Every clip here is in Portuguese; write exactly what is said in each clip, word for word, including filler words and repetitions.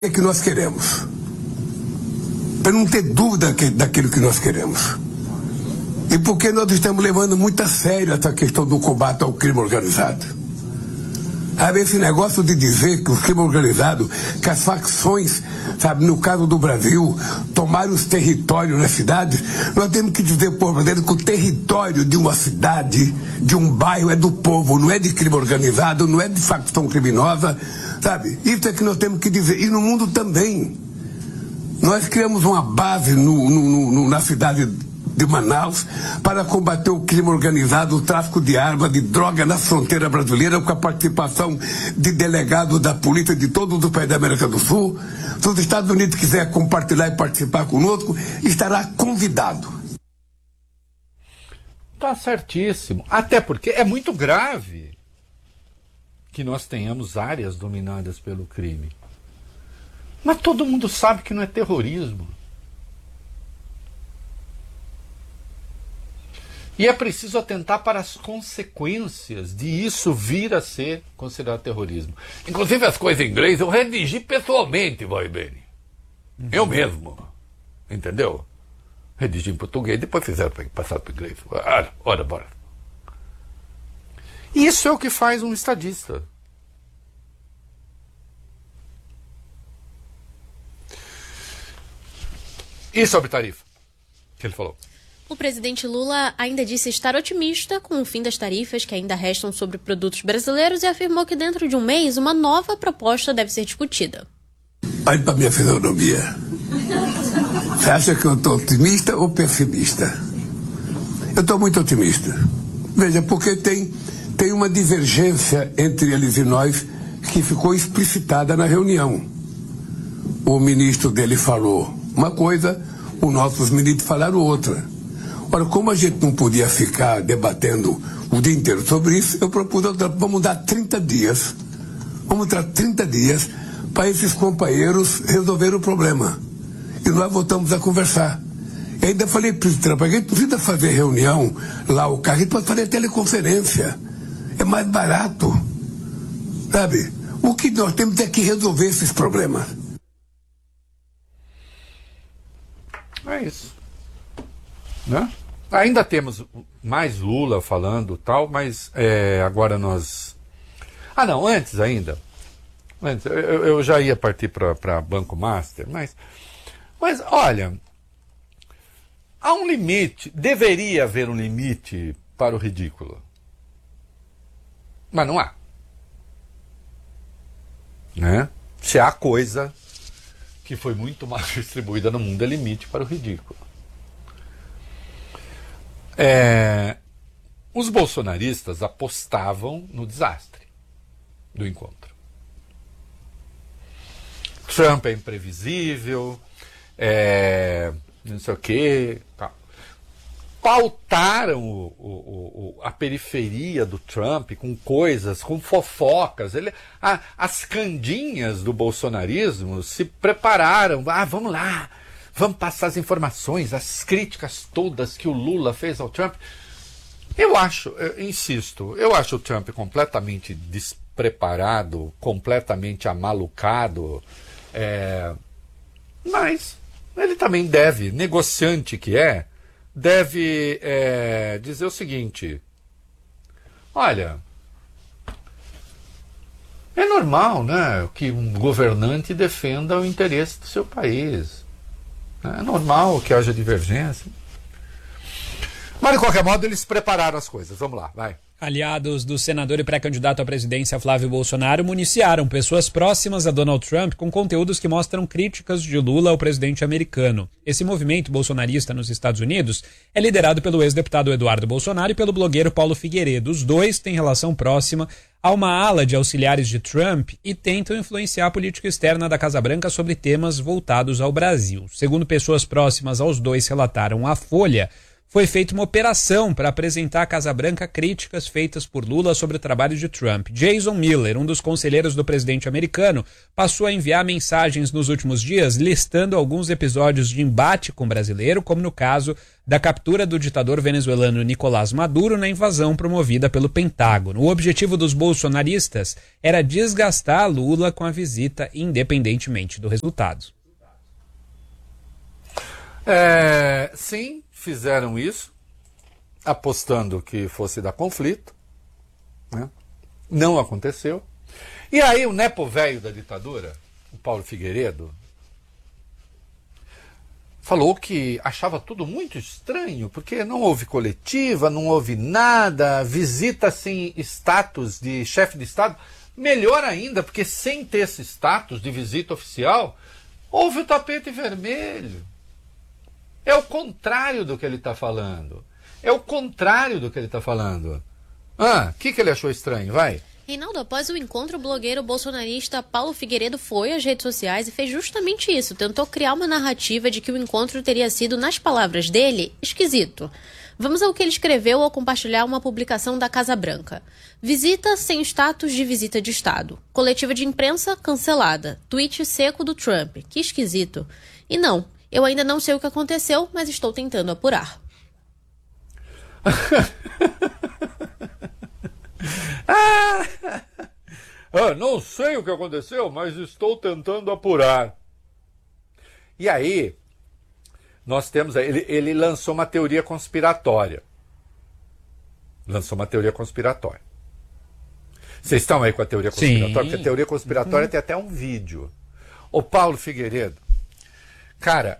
é que nós queremos. Para não ter dúvida que, daquilo que nós queremos. E porque nós estamos levando muito a sério essa questão do combate ao crime organizado. Sabe, esse negócio de dizer que o crime organizado, que as facções, sabe, no caso do Brasil, tomaram os territórios nas cidades, nós temos que dizer, povo brasileiro, que o território de uma cidade, de um bairro, é do povo, não é de crime organizado, não é de facção criminosa, sabe? Isso é que nós temos que dizer. E no mundo também. Nós criamos uma base no, no, no, na cidade de Manaus para combater o crime organizado, o tráfico de armas, de droga na fronteira brasileira, com a participação de delegados da polícia de todos os países da América do Sul. Se os Estados Unidos quiser compartilhar e participar conosco, estará convidado. Tá certíssimo. Até porque é muito grave que nós tenhamos áreas dominadas pelo crime. Mas todo mundo sabe que não é terrorismo. E é preciso atentar para as consequências de isso vir a ser considerado terrorismo. Inclusive as coisas em inglês eu redigi pessoalmente, vai bem. Uhum. Eu mesmo. Entendeu? Redigi em português, depois fizeram para passar para o inglês. Ora, ora, bora. Isso é o que faz um estadista. E sobre tarifa? Que ele falou. O presidente Lula ainda disse estar otimista com o fim das tarifas que ainda restam sobre produtos brasileiros e afirmou que dentro de um mês uma nova proposta deve ser discutida. Olhe para a minha fisionomia. Você acha que eu estou otimista ou pessimista? Eu estou muito otimista. Veja, porque tem, tem uma divergência entre eles e nós que ficou explicitada na reunião. O ministro dele falou uma coisa, os nossos ministros falaram outra. Ora, como a gente não podia ficar debatendo o dia inteiro sobre isso, eu propus, vamos dar trinta dias. Vamos dar trinta dias para esses companheiros resolverem o problema. E nós voltamos a conversar. E ainda falei para o Trump, a gente precisa fazer reunião lá, o carro, a gente pode fazer teleconferência. É mais barato. Sabe? O que nós temos é que resolver esses problemas. É isso. Né? Ainda temos mais Lula falando tal, mas é, agora nós... Ah não, antes ainda, antes, eu, eu já ia partir para Banco Master, mas, mas olha, há um limite, deveria haver um limite para o ridículo, mas não há. Né? Se há coisa que foi muito mal distribuída no mundo, é limite para o ridículo. É, os bolsonaristas apostavam no desastre do encontro. Trump é imprevisível, é, não sei o quê. Tá. Pautaram o, o, o, a periferia do Trump com coisas, com fofocas. Ele, a, as candinhas do bolsonarismo se prepararam. Ah, vamos lá. Vamos passar as informações, as críticas todas que o Lula fez ao Trump. Eu acho, eu insisto, eu acho o Trump completamente despreparado, completamente amalucado, é, mas ele também deve, negociante que é, deve é, dizer o seguinte: olha, é normal, né, que um governante defenda o interesse do seu país. É normal que haja divergência. Mas, de qualquer modo, eles prepararam as coisas. Vamos lá, vai. Aliados do senador e pré-candidato à presidência Flávio Bolsonaro municiaram pessoas próximas a Donald Trump com conteúdos que mostram críticas de Lula ao presidente americano. Esse movimento bolsonarista nos Estados Unidos é liderado pelo ex-deputado Eduardo Bolsonaro e pelo blogueiro Paulo Figueiredo. Os dois têm relação próxima a uma ala de auxiliares de Trump e tentam influenciar a política externa da Casa Branca sobre temas voltados ao Brasil. Segundo pessoas próximas aos dois relataram à Folha, foi feita uma operação para apresentar à Casa Branca críticas feitas por Lula sobre o trabalho de Trump. Jason Miller, um dos conselheiros do presidente americano, passou a enviar mensagens nos últimos dias listando alguns episódios de embate com o brasileiro, como no caso da captura do ditador venezuelano Nicolás Maduro na invasão promovida pelo Pentágono. O objetivo dos bolsonaristas era desgastar Lula com a visita, independentemente do resultado. É, sim, fizeram isso, apostando que fosse dar conflito, né? Não aconteceu. E aí o nepo velho da ditadura, o Paulo Figueiredo, falou que achava tudo muito estranho, porque não houve coletiva, não houve nada, visita sem status de chefe de Estado. Melhor ainda, porque sem ter esse status de visita oficial, houve o tapete vermelho. É o contrário do que ele está falando. É o contrário do que ele está falando. Ah, o que, que ele achou estranho? Vai. Reinaldo, após o encontro, o blogueiro bolsonarista Paulo Figueiredo foi às redes sociais e fez justamente isso. Tentou criar uma narrativa de que o encontro teria sido, nas palavras dele, esquisito. Vamos ao que ele escreveu ao compartilhar uma publicação da Casa Branca. Visita sem status de visita de Estado. Coletiva de imprensa cancelada. Tweet seco do Trump. Que esquisito. E não, eu ainda não sei o que aconteceu, mas estou tentando apurar. ah, não sei o que aconteceu, mas estou tentando apurar. E aí, nós temos... Ele, ele lançou uma teoria conspiratória. Lançou uma teoria conspiratória. Vocês estão aí com a teoria conspiratória? Sim. Porque a teoria conspiratória uhum. tem até um vídeo. O Paulo Figueiredo, cara,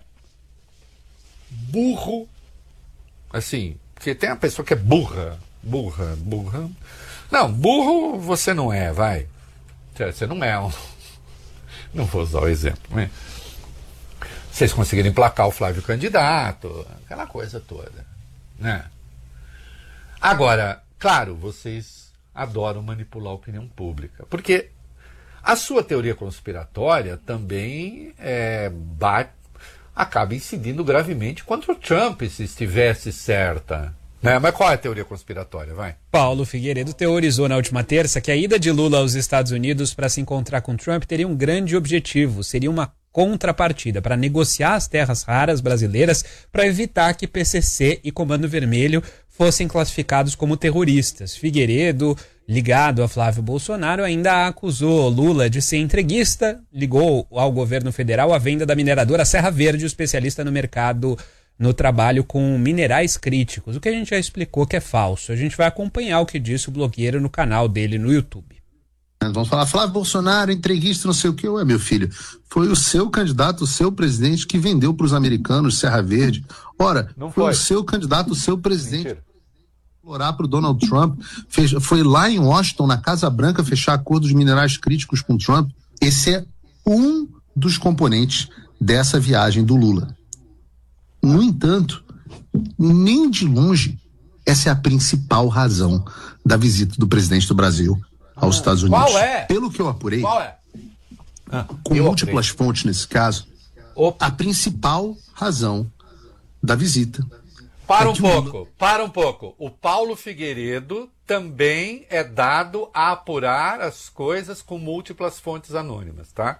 burro, assim, porque tem uma pessoa que é burra, burra, burra. Não, burro você não é, vai. Você não é um... Não vou usar o exemplo, né? Vocês conseguiram emplacar o Flávio candidato, aquela coisa toda, né? Agora, claro, vocês adoram manipular a opinião pública, porque a sua teoria conspiratória também é, bate, acaba incidindo gravemente contra o Trump, se estivesse certa. Né? Mas qual é a teoria conspiratória? Vai. Paulo Figueiredo teorizou na última terça que a ida de Lula aos Estados Unidos para se encontrar com Trump teria um grande objetivo, seria uma contrapartida para negociar as terras raras brasileiras para evitar que P C C e Comando Vermelho fossem classificados como terroristas. Figueiredo, ligado a Flávio Bolsonaro, ainda acusou Lula de ser entreguista, ligou ao governo federal a venda da mineradora Serra Verde, especialista no mercado, no trabalho com minerais críticos, o que a gente já explicou que é falso. A gente vai acompanhar o que disse o blogueiro no canal dele no YouTube. Vamos falar, Flávio Bolsonaro, entreguista, não sei o que. Ué, meu filho, foi o seu candidato, o seu presidente que vendeu para os americanos Serra Verde. Ora, não foi. foi o seu candidato, o seu presidente explorar para o Donald Trump, fez, foi lá em Washington, na Casa Branca, fechar acordos de minerais críticos com Trump. Esse é um dos componentes dessa viagem do Lula. No entanto, nem de longe, essa é a principal razão da visita do presidente do Brasil aos ah, Estados Unidos. Qual é? Pelo que eu apurei, qual é? Ah, com múltiplas apurei. fontes nesse caso, Opa. a principal razão da visita... Para é um pouco, Lula... para um pouco. O Paulo Figueiredo também é dado a apurar as coisas com múltiplas fontes anônimas, tá?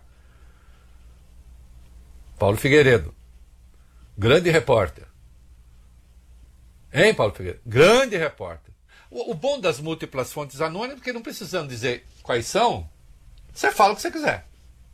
Paulo Figueiredo. Grande repórter. Hein, Paulo Figueiredo? Grande repórter. O, o bom das múltiplas fontes anônimas é que não precisando dizer quais são, você fala o que você quiser.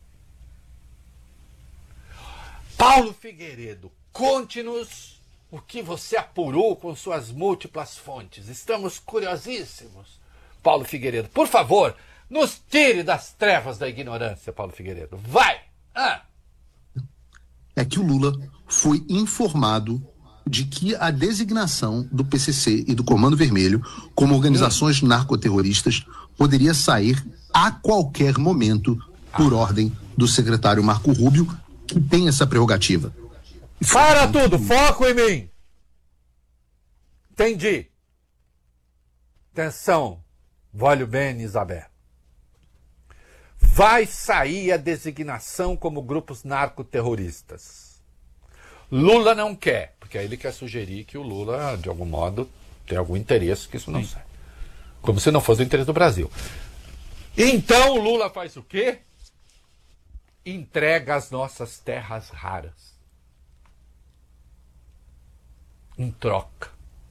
Paulo Figueiredo, conte-nos o que você apurou com suas múltiplas fontes. Estamos curiosíssimos. Paulo Figueiredo, por favor, nos tire das trevas da ignorância, Paulo Figueiredo. Vai! Ah. É que o Lula foi informado de que a designação do P C C e do Comando Vermelho como organizações hum. narcoterroristas poderia sair a qualquer momento por ah. ordem do secretário Marco Rubio, que tem essa prerrogativa. Para tudo, foco em mim. Entendi. Atenção, voglio bene, Isabel. Vai sair a designação como grupos narcoterroristas. Lula não quer, porque aí ele quer sugerir que o Lula, de algum modo, tem algum interesse que isso não sai. Como se não fosse o interesse do Brasil. Então o Lula faz o quê? Entrega as nossas terras raras. Em troca.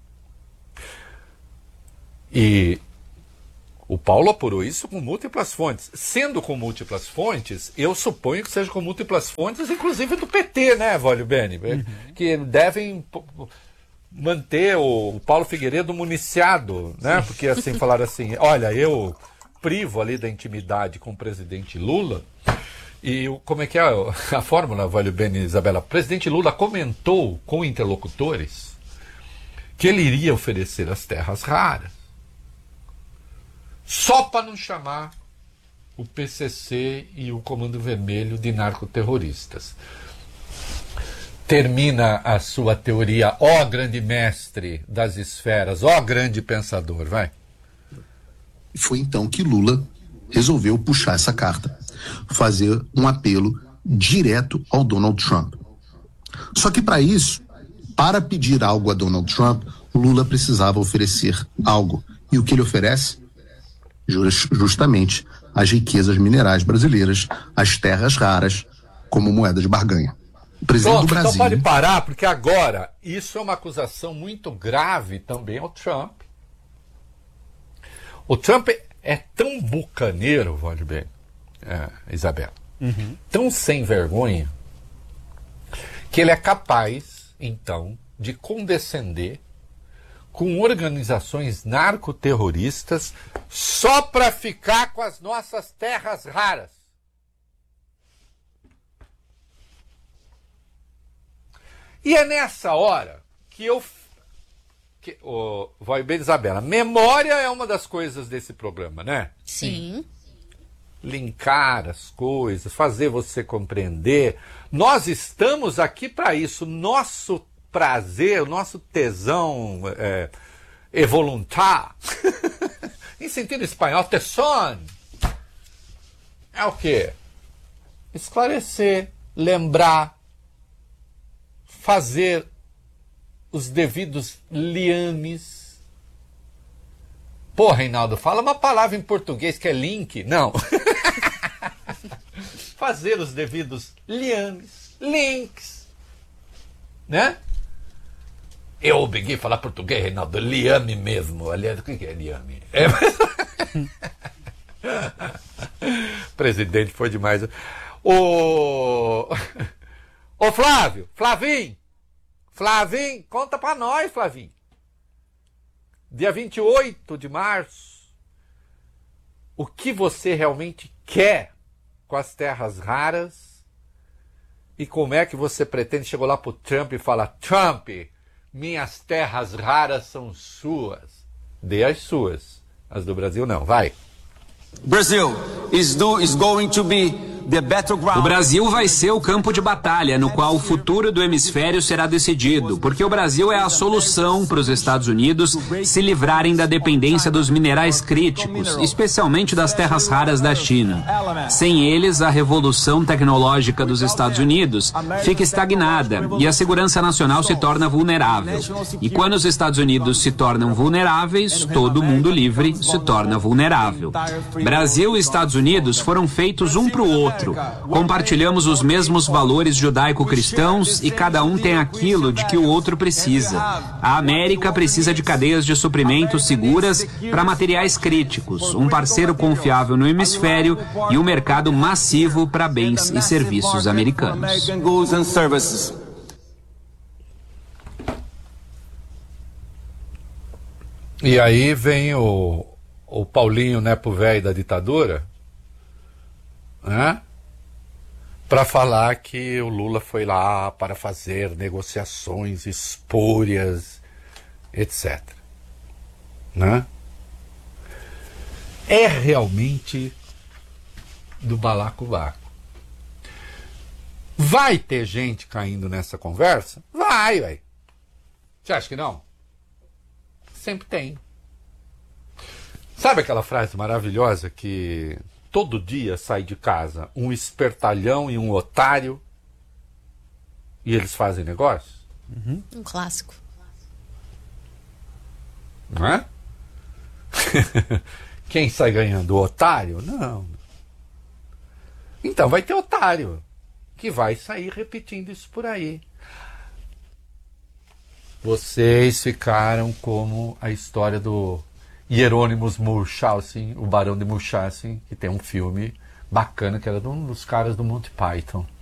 E o Paulo apurou isso com múltiplas fontes. Sendo com múltiplas fontes, eu suponho que seja com múltiplas fontes, inclusive do P T, né, Vólio Bene? Uhum. Que devem manter o Paulo Figueiredo municiado, né? Porque assim, falaram assim, olha, eu privo ali da intimidade com o presidente Lula. E como é que é a fórmula, Vólio Bene e Isabela? O presidente Lula comentou com interlocutores que ele iria oferecer as terras raras só para não chamar o P C C e o Comando Vermelho de narcoterroristas. Termina a sua teoria, ó grande mestre das esferas, ó grande pensador, vai. Foi então que Lula resolveu puxar essa carta, fazer um apelo direto ao Donald Trump. Só que para isso, para pedir algo a Donald Trump, Lula precisava oferecer algo. E o que ele oferece? Justamente as riquezas minerais brasileiras, as terras raras, como moeda de barganha. O presidente Pronto, do Brasil... Então pode parar, porque agora isso é uma acusação muito grave também ao Trump. O Trump é tão bucaneiro, Vólio Bene, é, Isabela, uhum. tão sem vergonha, que ele é capaz, então, de condescender com organizações narcoterroristas só para ficar com as nossas terras raras. E é nessa hora que eu... Que, oh, vai bem, Isabela, memória é uma das coisas desse programa, né? Sim. Linkar as coisas, fazer você compreender. Nós estamos aqui para isso. Nosso prazer, o nosso tesão é, é voluntar, em sentido espanhol, tesón, é o quê? Esclarecer, lembrar, fazer os devidos liames. Pô, Reinaldo, fala uma palavra em português que é link. Não. Fazer os devidos liames, links, né? Eu obriguei a falar português, Reinaldo, liame mesmo. Aliás, o que é liame? É... Presidente foi demais. Ô, Ô Flávio, Flavinho, Flavinho, conta pra nós, Flavinho. Dia vinte e oito de março, o que você realmente quer com as terras raras e como é que você pretende? Chegou lá pro Trump e fala, Trump, minhas terras raras são suas. Dê as suas. As do Brasil não. Vai. Brazil is do, is going to be the battleground. O Brasil vai ser o campo de batalha no qual o futuro do hemisfério será decidido, porque o Brasil é a solução para os Estados Unidos se livrarem da dependência dos minerais críticos, especialmente das terras raras da China. Sem eles, a revolução tecnológica dos Estados Unidos fica estagnada e a segurança nacional se torna vulnerável. E quando os Estados Unidos se tornam vulneráveis, todo mundo livre se torna vulnerável. Brasil e Estados Unidos foram feitos um para o outro. Compartilhamos os mesmos valores judaico-cristãos e cada um tem aquilo de que o outro precisa. A América precisa de cadeias de suprimento seguras para materiais críticos, um parceiro confiável no hemisfério e um mercado massivo para bens e serviços americanos. E aí vem o, o Paulinho Nepo Velho da ditadura, né? Para falar que o Lula foi lá para fazer negociações espúrias, etcétera. Né? É realmente do balacobaco. Vai ter gente caindo nessa conversa? Vai, velho. Você acha que não? Sempre tem. Sabe aquela frase maravilhosa que... todo dia sai de casa um espertalhão e um otário E eles fazem negócio? Uhum. Um clássico. Não é? Quem sai ganhando? O otário? Não. Então vai ter otário que vai sair repetindo isso por aí. Vocês ficaram como a história do Hieronymus Munchausen, o Barão de Munchausen, que tem um filme bacana que era de um dos caras do Monty Python.